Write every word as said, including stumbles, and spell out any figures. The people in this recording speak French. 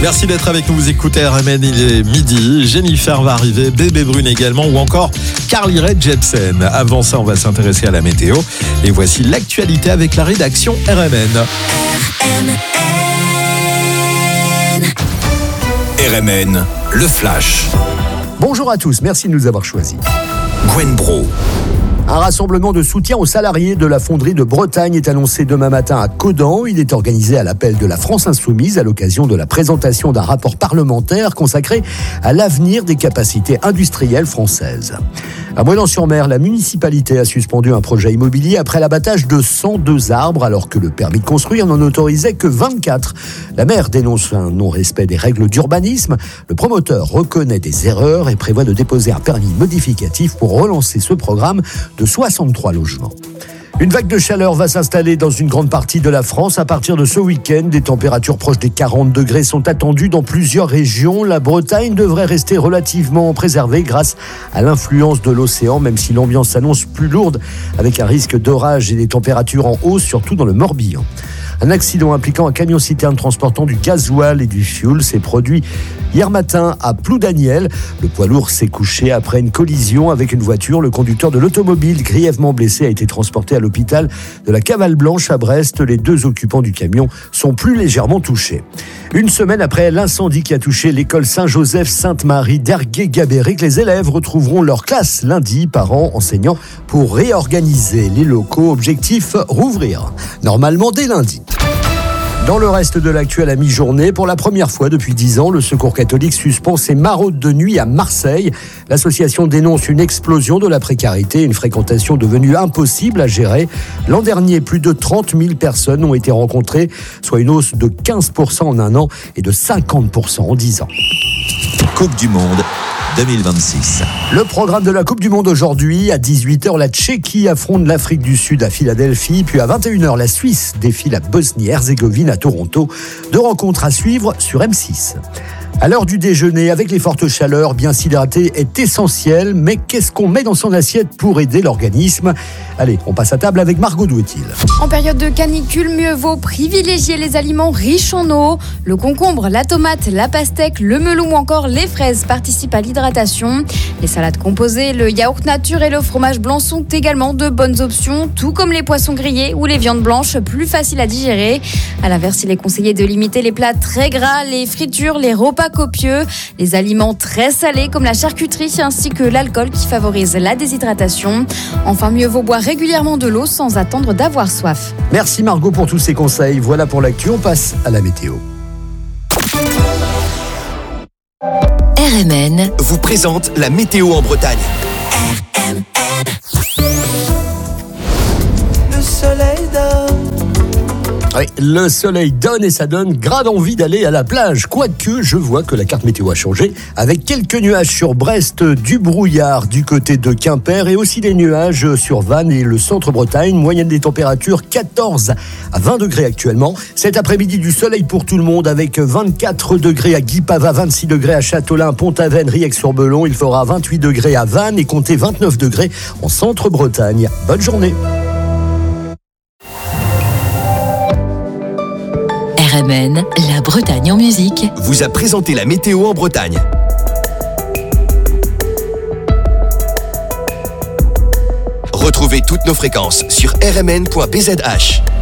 Merci d'être avec nous. Vous écoutez R M N, il est midi. Jennifer va arriver, Bébé Brune également, ou encore Carly Rae Jepsen. Avant ça, on va s'intéresser à la météo. Et voici l'actualité avec la rédaction R M N. R M N. R M N, le flash. Bonjour à tous, merci de nous avoir choisis. Gwen Bro. Un rassemblement de soutien aux salariés de la fonderie de Bretagne est annoncé demain matin à Caudan. Il est organisé à l'appel de la France Insoumise à l'occasion de la présentation d'un rapport parlementaire consacré à l'avenir des capacités industrielles françaises. À Moëlan-sur-Mer, la municipalité a suspendu un projet immobilier après l'abattage de cent deux arbres alors que le permis de construire n'en autorisait que vingt-quatre. La maire dénonce un non-respect des règles d'urbanisme. Le promoteur reconnaît des erreurs et prévoit de déposer un permis modificatif pour relancer ce programme de soixante-trois logements. Une vague de chaleur va s'installer dans une grande partie de la France. À partir de ce week-end, des températures proches des quarante degrés sont attendues dans plusieurs régions. La Bretagne devrait rester relativement préservée grâce à l'influence de l'océan, même si l'ambiance s'annonce plus lourde, avec un risque d'orage et des températures en hausse, surtout dans le Morbihan. Un accident impliquant un camion-citerne transportant du gasoil et du fioul s'est produit hier matin à Ploudaniel. Le poids lourd s'est couché après une collision avec une voiture. Le conducteur de l'automobile, grièvement blessé, a été transporté à l'hôpital de la Cavale Blanche à Brest. Les deux occupants du camion sont plus légèrement touchés. Une semaine après l'incendie qui a touché l'école Saint-Joseph-Sainte-Marie d'Ergué-Gabéric, les élèves retrouveront leur classe lundi, parents, enseignants, pour réorganiser les locaux. Objectif, rouvrir normalement dès lundi. Dans le reste de l'actu à la mi-journée, pour la première fois depuis dix ans, le Secours catholique suspend ses maraudes de nuit à Marseille. L'association dénonce une explosion de la précarité, une fréquentation devenue impossible à gérer. L'an dernier, plus de trente mille personnes ont été rencontrées, soit une hausse de quinze pour cent en un an et de cinquante pour cent en dix ans. Coupe du Monde deux mille vingt-six. Le programme de la Coupe du Monde aujourd'hui, à dix-huit heures, la Tchéquie affronte l'Afrique du Sud à Philadelphie, puis à vingt et une heures, la Suisse défie la Bosnie-Herzégovine à Toronto. Deux rencontres à suivre sur M six. À l'heure du déjeuner, avec les fortes chaleurs, bien s'hydrater est essentiel, mais qu'est-ce qu'on met dans son assiette pour aider l'organisme ? Allez, on passe à table avec Margot Douetil. En période de canicule, mieux vaut privilégier les aliments riches en eau. Le concombre, la tomate, la pastèque, le melon ou encore les fraises participent à l'hydratation. Les salades composées, le yaourt nature et le fromage blanc sont également de bonnes options, tout comme les poissons grillés ou les viandes blanches plus faciles à digérer. À l'inverse, il est conseillé de limiter les plats très gras, les fritures, les repas copieux, les aliments très salés comme la charcuterie ainsi que l'alcool qui favorise la déshydratation. Enfin, mieux vaut boire régulièrement de l'eau sans attendre d'avoir soif. Merci Margot pour tous ces conseils. Voilà pour l'actu, on passe à la météo. R M N vous présente la météo en Bretagne. R M N. Le soleil donne. Oui, le soleil donne et ça donne grave envie d'aller à la plage. Quoique, je vois que la carte météo a changé, avec quelques nuages sur Brest, du brouillard du côté de Quimper et aussi des nuages sur Vannes et le centre-Bretagne. Moyenne des températures quatorze à vingt degrés actuellement. Cet après-midi, du soleil pour tout le monde avec vingt-quatre degrés à Guipava, vingt-six degrés à Châteaulin, Pont-Aven, Riec-sur-Belon. Il fera vingt-huit degrés à Vannes et comptez vingt-neuf degrés en centre-Bretagne. Bonne journée. R M N, la Bretagne en musique, vous a présenté la météo en Bretagne. Retrouvez toutes nos fréquences sur r m n point b z h.